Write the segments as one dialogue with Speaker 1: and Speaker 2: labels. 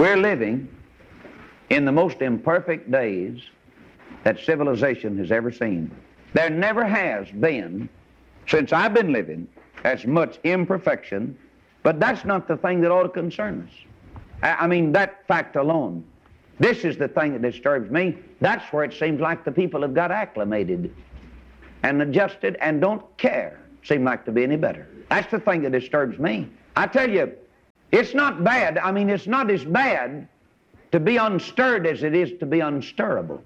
Speaker 1: We're living in the most imperfect days that civilization has ever seen. There never has been, since I've been living, as much imperfection, but that's not the thing that ought to concern us. I mean, that fact alone. This is the thing that disturbs me. That's where it seems like the people have got acclimated and adjusted and don't care, seem like to be any better. That's the thing that disturbs me. I tell you, it's not bad. I mean, it's not as bad to be unstirred as it is to be unstirrable.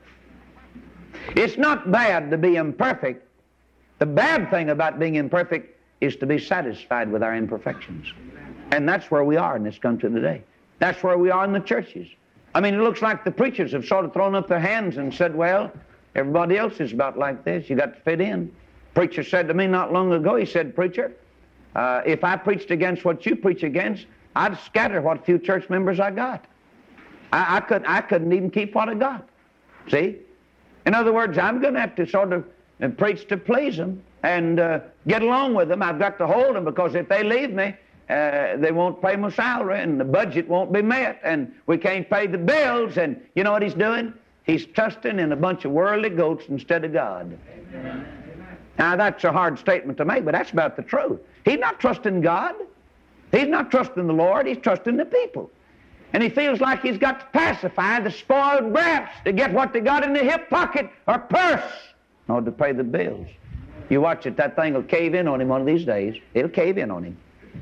Speaker 1: It's not bad to be imperfect. The bad thing about being imperfect is to be satisfied with our imperfections. And that's where we are in this country today. That's where we are in the churches. I mean, it looks like the preachers have sort of thrown up their hands and said, well, everybody else is about like this. You got to fit in. Preacher said to me not long ago, he said, preacher, if I preached against what you preach against, I'd scatter what few church members I got. I couldn't even keep what I got. See? In other words, I'm going to have to sort of preach to please them and get along with them. I've got to hold them, because if they leave me, they won't pay my salary and the budget won't be met and we can't pay the bills. And you know what he's doing? He's trusting in a bunch of worldly goats instead of God. Amen. Now that's a hard statement to make, but that's about the truth. He's not trusting God. He's not trusting the Lord. He's trusting the people. And he feels like he's got to pacify the spoiled brats to get what they got in their hip pocket or purse in order to pay the bills. You watch it, that thing will cave in on him one of these days. It'll cave in on him.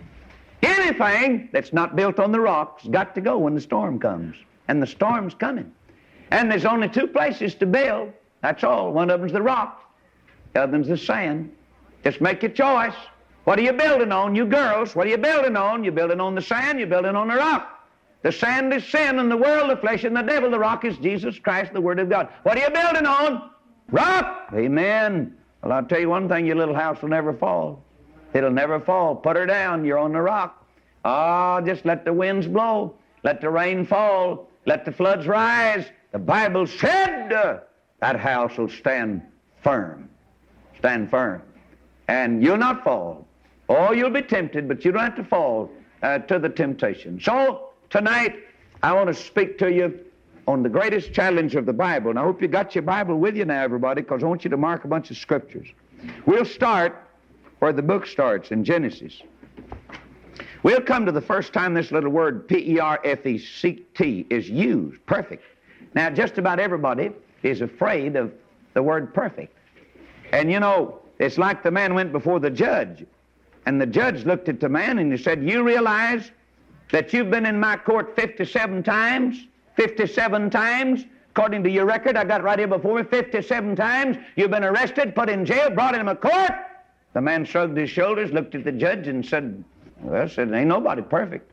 Speaker 1: Anything that's not built on the rock's got to go when the storm comes. And the storm's coming. And there's only two places to build. That's all. One of them's the rock. The other one's the sand. Just make your choice. What are you building on, you girls? What are you building on? You're building on the sand, you're building on the rock. The sand is sin, and the world, the flesh, and the devil. The rock is Jesus Christ, the Word of God. What are you building on? Rock! Amen. Well, I'll tell you one thing, your little house will never fall. It'll never fall. Put her down. You're on the rock. Just let the winds blow. Let the rain fall. Let the floods rise. The Bible said that house will stand firm. Stand firm. And you'll not fall. Oh, you'll be tempted, but you don't have to fall to the temptation. So, tonight, I want to speak to you on the greatest challenge of the Bible. And I hope you got your Bible with you now, everybody, because I want you to mark a bunch of scriptures. We'll start where the book starts, in Genesis. We'll come to the first time this little word, P-E-R-F-E-C-T, is used, perfect. Now, just about everybody is afraid of the word perfect. And you know, it's like the man went before the judge, and the judge looked at the man and he said, you realize that you've been in my court 57 times? 57 times? According to your record, I got it right here before me, 57 times. You've been arrested, put in jail, brought in a court. The man shrugged his shoulders, looked at the judge and said, well, ain't nobody perfect.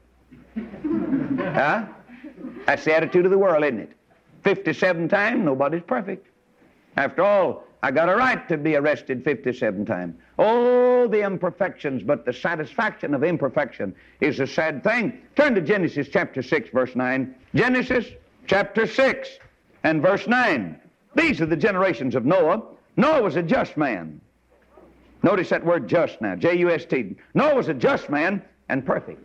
Speaker 1: Huh? That's the attitude of the world, isn't it? 57 times, nobody's perfect. After all, I got a right to be arrested 57 times. Oh, the imperfections, but the satisfaction of imperfection is a sad thing. Turn to Genesis chapter 6, verse 9. Genesis chapter 6 and verse 9. These are the generations of Noah. Noah was a just man. Notice that word just now, J-U-S-T. Noah was a just man and perfect.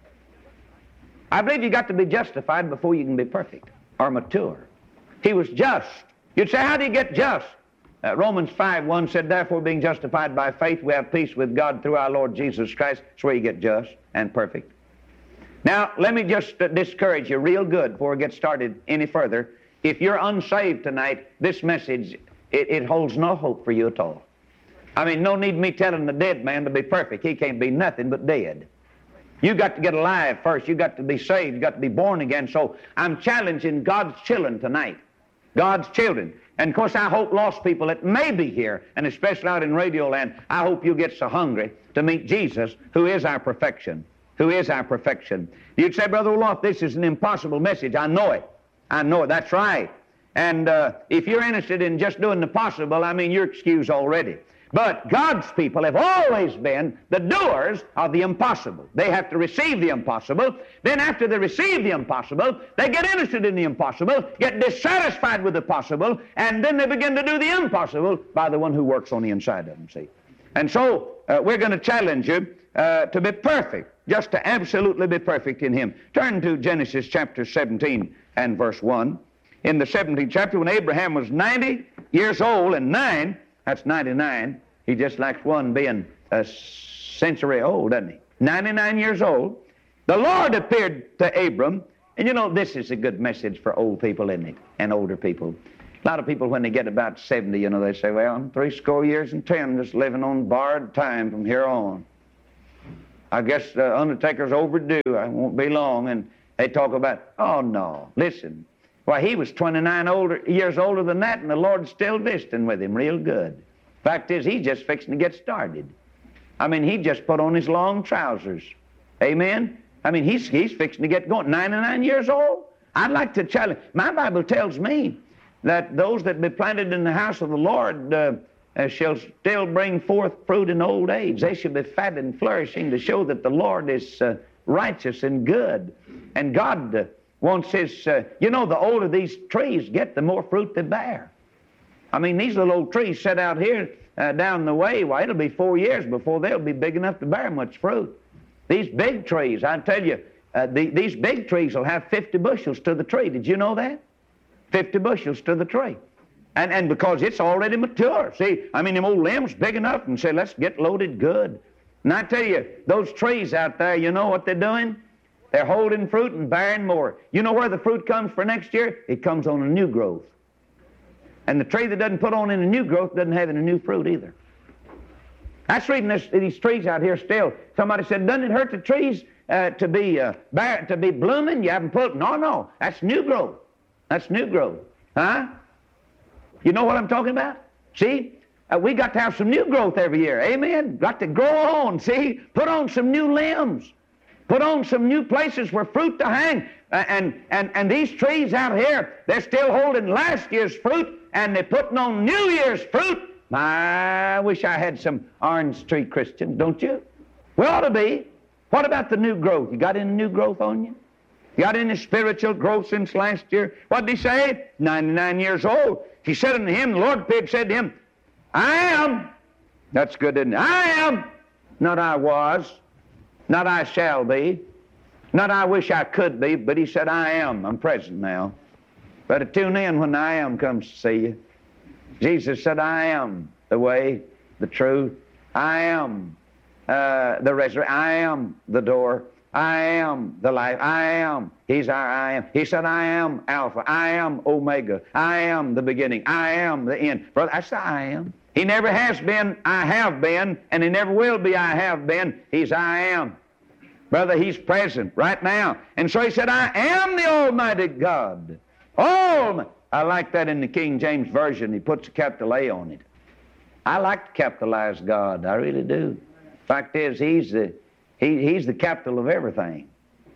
Speaker 1: I believe you got to be justified before you can be perfect or mature. He was just. You'd say, how do you get just? Romans 5:1 said, therefore, being justified by faith, we have peace with God through our Lord Jesus Christ. That's where you get just and perfect. Now, let me just discourage you real good before we get started any further. If you're unsaved tonight, this message, it holds no hope for you at all. I mean, no need me telling the dead man to be perfect. He can't be nothing but dead. You got to get alive first. You got to be saved. You got to be born again. So I'm challenging God's children tonight. God's children. And of course, I hope lost people that may be here, and especially out in Radio Land, I hope you get so hungry to meet Jesus, who is our perfection. Who is our perfection. You'd say, Brother Olaf, this is an impossible message. I know it. I know it. That's right. And if you're interested in just doing the possible, I mean, you're excused already. But God's people have always been the doers of the impossible. They have to receive the impossible. Then after they receive the impossible, they get interested in the impossible, get dissatisfied with the possible, and then they begin to do the impossible by the one who works on the inside of them, see. And so we're going to challenge you to be perfect, just to absolutely be perfect in Him. Turn to Genesis chapter 17 and verse 1. In the 17th chapter, when Abraham was 90 years old, and 9, that's 99. He just likes one being a century old, doesn't he? 99 years old. The Lord appeared to Abram, and you know, this is a good message for old people, isn't it? And older people. A lot of people, when they get about 70, you know, they say, well, I'm 70 years and 10, just living on borrowed time from here on. I guess the undertaker's overdue. I won't be long. And they talk about, oh, no, listen. Why, he was 29 years older than that, and the Lord's still visiting with him real good. Fact is, he's just fixing to get started. I mean, he just put on his long trousers. Amen? I mean, he's fixing to get going. 99 years old? I'd like to challenge. My Bible tells me that those that be planted in the house of the Lord shall still bring forth fruit in old age. They shall be fat and flourishing to show that the Lord is righteous and good. And God wants His, you know, the older these trees get, the more fruit they bear. I mean, these little old trees set out here down the way, well, it'll be 4 years before they'll be big enough to bear much fruit. These big trees, I tell you, these big trees will have 50 bushels to the tree. Did you know that? 50 bushels to the tree. And because it's already mature. See, I mean, them old limbs big enough and say, let's get loaded good. And I tell you, those trees out there, you know what they're doing? They're holding fruit and bearing more. You know where the fruit comes for next year? It comes on a new growth. And the tree that doesn't put on any new growth doesn't have any new fruit either. That's reading these trees out here still. Somebody said, doesn't it hurt the trees to be blooming? You haven't put, no, that's new growth. That's new growth. Huh? You know what I'm talking about? See? We got to have some new growth every year. Amen? Got to grow on, see? Put on some new limbs. Put on some new places where fruit to hang. And these trees out here, they're still holding last year's fruit, and they're putting on New Year's fruit. I wish I had some orange tree Christians, don't you? We ought to be. What about the new growth? You got any new growth on you? You got any spiritual growth since last year? What did he say? 99 years old. He said unto him, the Lord said to him, I am. That's good, isn't it? I am. Not I was. Not I shall be. Not I wish I could be, but he said, I am. I'm present now. Better tune in when I am comes to see you. Jesus said, I am the way, the truth. I am the resurrection. I am the door. I am the life. I am. He's our I am. He said, I am Alpha. I am Omega. I am the beginning. I am the end. Brother, that's the I am. He never has been, I have been, and he never will be, I have been. He's I am. Brother, he's present right now. And so he said, I am the Almighty God. I like that in the King James Version. He puts a capital A on it. I like to capitalize God. I really do. Fact is, he's the capital of everything.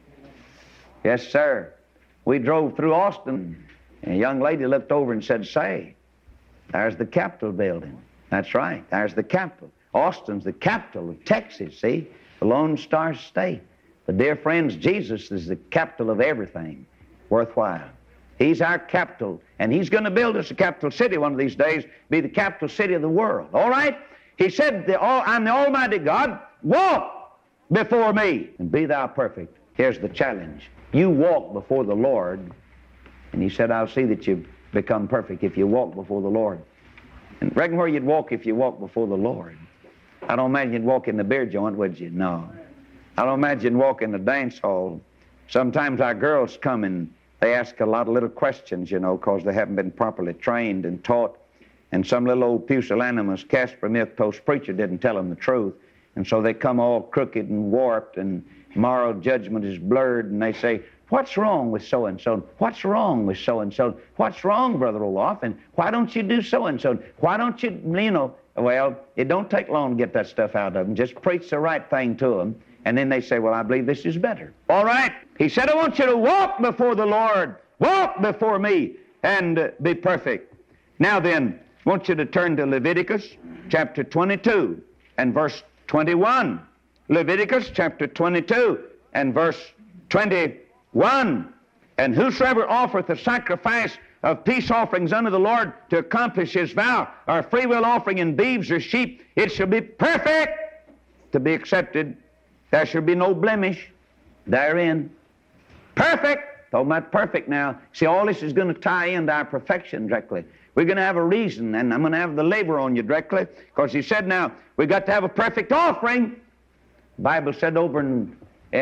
Speaker 1: Yes, sir. We drove through Austin, and a young lady looked over and said, say, there's the Capitol building. That's right. There's the Capitol. Austin's the capital of Texas, see? The Lone Star State. But dear friends, Jesus is the capital of everything worthwhile. He's our capital, and He's going to build us a capital city one of these days, be the capital city of the world. All right? He said, I'm the Almighty God. Walk before me and be thou perfect. Here's the challenge. You walk before the Lord, and He said, I'll see that you become perfect if you walk before the Lord. And reckon where you'd walk if you walk before the Lord. I don't imagine you'd walk in the beer joint, would you? No. I don't imagine you'd walk in the dance hall. Sometimes our girls come and they ask a lot of little questions, you know, because they haven't been properly trained and taught. And some little old pusillanimous Casper milk toast preacher didn't tell them the truth. And so they come all crooked and warped, and moral judgment is blurred, and they say, what's wrong with so-and-so? What's wrong with so-and-so? What's wrong, Brother Roloff? And why don't you do so-and-so? Why don't you, well, it don't take long to get that stuff out of them. Just preach the right thing to them, and then they say, well, I believe this is better. All right. He said, I want you to walk before the Lord. Walk before me and be perfect. Now then, I want you to turn to Leviticus chapter 22 and verse 21. Leviticus chapter 22 and verse 21. And whosoever offereth a sacrifice of peace offerings unto the Lord to accomplish his vow, or a freewill offering in beeves or sheep, it shall be perfect to be accepted There shall be no blemish therein. Perfect. Talking about perfect now. See, all this is going to tie into our perfection directly. We're going to have a reason, and I'm going to have the labor on you directly, because he said now, we've got to have a perfect offering. The Bible said over in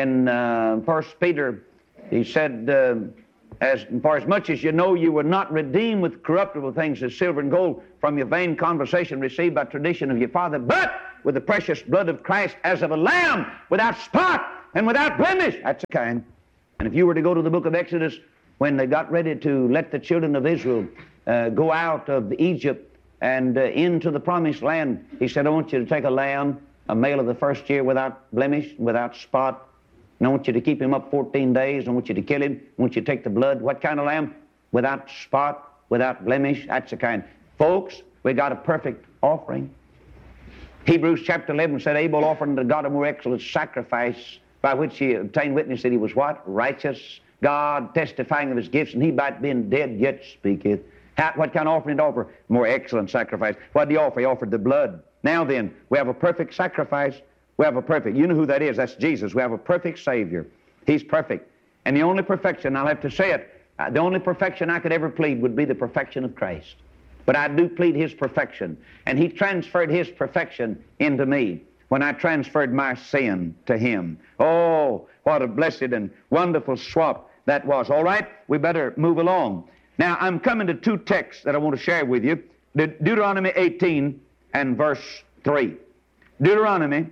Speaker 1: 1 Peter, he said, for as much as you know you were not redeemed with corruptible things as silver and gold from your vain conversation received by tradition of your father, but with the precious blood of Christ as of a lamb, without spot and without blemish. That's the kind. And if you were to go to the book of Exodus, when they got ready to let the children of Israel go out of Egypt and into the promised land, he said, I want you to take a lamb, a male of the first year without blemish, without spot, and I want you to keep him up 14 days. I want you to kill him. I want you to take the blood. What kind of lamb? Without spot, without blemish. That's the kind. Folks, we got a perfect offering. Hebrews chapter 11 said, Abel offered unto God a more excellent sacrifice, by which he obtained witness that he was what? Righteous. God testifying of his gifts, and he might being dead yet speaketh. What kind of offering did he offer? More excellent sacrifice. What did he offer? He offered the blood. Now then, we have a perfect sacrifice. We have a perfect, you know who that is, that's Jesus. We have a perfect Savior. He's perfect. And the only perfection, I'll have to say it, the only perfection I could ever plead would be the perfection of Christ. But I do plead His perfection. And He transferred His perfection into me when I transferred my sin to Him. Oh, what a blessed and wonderful swap that was. All right, we better move along. Now, I'm coming to two texts that I want to share with you. Deuteronomy 18 and verse 3. Deuteronomy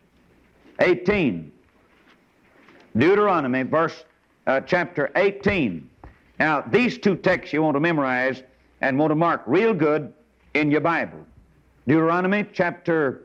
Speaker 1: 18. Deuteronomy, chapter 18. Now, these two texts you want to memorize and want to mark real good in your Bible. Deuteronomy, chapter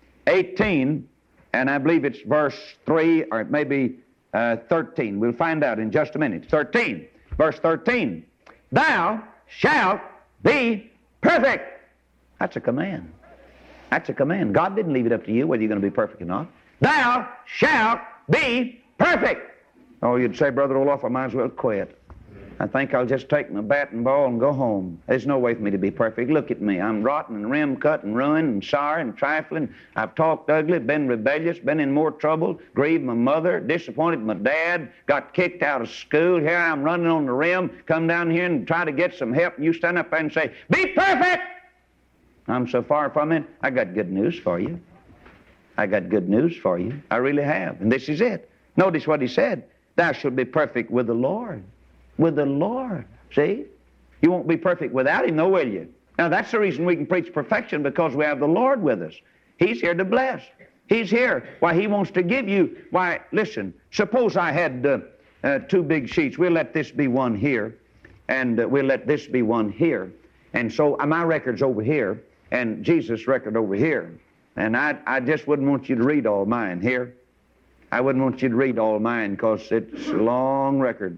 Speaker 1: 18, and I believe it's verse 3, or it may be 13. We'll find out in just a minute. 13. Verse 13. Thou shalt be perfect. That's a command. That's a command. God didn't leave it up to you whether you're going to be perfect or not. Thou shalt be perfect. Oh, you'd say, Brother Olaf, I might as well quit. I think I'll just take my bat and ball and go home. There's no way for me to be perfect. Look at me. I'm rotten and rim-cut and ruined and sorry and trifling. I've talked ugly, been rebellious, been in more trouble, grieved my mother, disappointed my dad, got kicked out of school. Here I'm running on the rim, come down here and try to get some help, and you stand up there and say, be perfect! I'm so far from it. I got good news for you. I got good news for you. I really have. And this is it. Notice what he said. Thou shalt be perfect with the Lord. With the Lord. See? You won't be perfect without Him, though, will you? Now, that's the reason we can preach perfection, because we have the Lord with us. He's here to bless. He's here. Why, He wants to give you. Why, listen, suppose I had two big sheets. We'll let this be one here, and we'll let this be one here. And so my record's over here, and Jesus' record over here. And I just wouldn't want you to read all mine here. I wouldn't want you to read all mine, because it's a long record.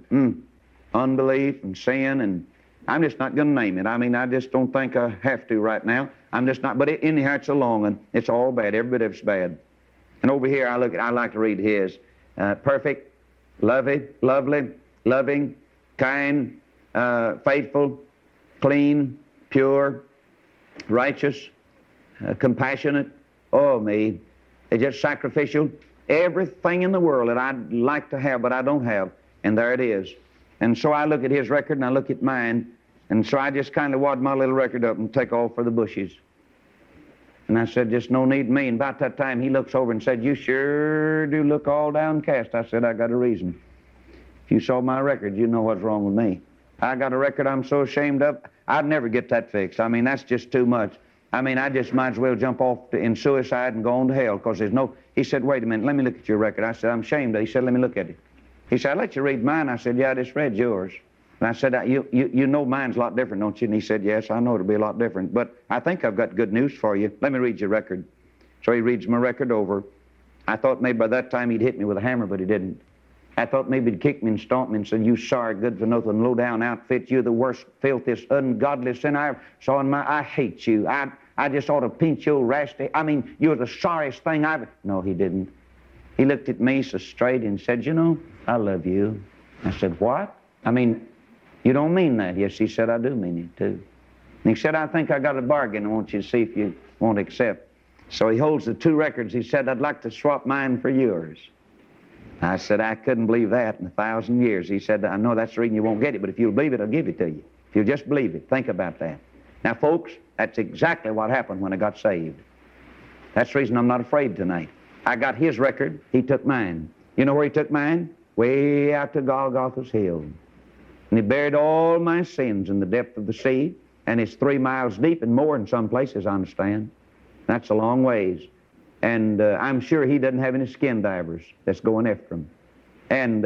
Speaker 1: Unbelief and sin, and I'm just not going to name it. I mean, I just don't think I have to right now. I'm just not, but anyhow, it's a long one. It's all bad. Every bit of it's bad. And over here, I like to read his. Perfect, lovely, loving, kind, faithful, clean, pure, righteous, compassionate. Oh, me. It's just sacrificial. Everything in the world that I'd like to have, but I don't have. And there it is. And so I look at his record and I look at mine, and so I just kind of wad my little record up and take off for the bushes. And I said, just no need me. And about that time he looks over and said, you sure do look all downcast. I said, I got a reason. If you saw my record, you know what's wrong with me. I got a record I'm so ashamed of, I'd never get that fixed. I mean, that's just too much. I mean, I just might as well jump off in suicide and go on to hell, because there's no... He said, wait a minute, let me look at your record. I said, I'm ashamed of it. He said, let me look at it. He said, I'd let you read mine. I said, yeah, I just read yours. And I said, you know mine's a lot different, don't you? And he said, yes, I know it'll be a lot different, but I think I've got good news for you. Let me read your record. So he reads my record over. I thought maybe by that time he'd hit me with a hammer, but he didn't. I thought maybe he'd kick me and stomp me and said, you sorry, good for nothing, low-down outfit, you're the worst, filthiest, ungodly sin I ever saw in my... I hate you. I just ought to pinch your rasty. I mean, you're the sorriest thing I've... No, he didn't. He looked at me so straight and said, you know, I love you. I said, what? I mean, you don't mean that. Yes, he said, I do mean it too. And he said, I think I got a bargain. I want you to see if you won't accept. So he holds the two records. He said, I'd like to swap mine for yours. I said, I couldn't believe that in 1,000 years. He said, I know that's the reason you won't get it, but if you'll believe it, I'll give it to you. If you'll just believe it, think about that. Now, folks, that's exactly what happened when I got saved. That's the reason I'm not afraid tonight. I got his record, he took mine. You know where he took mine? Way out to Golgotha's hill. And he buried all my sins in the depth of the sea, and it's 3 miles deep and more in some places, I understand. That's a long ways. And I'm sure he doesn't have any skin divers that's going after him. And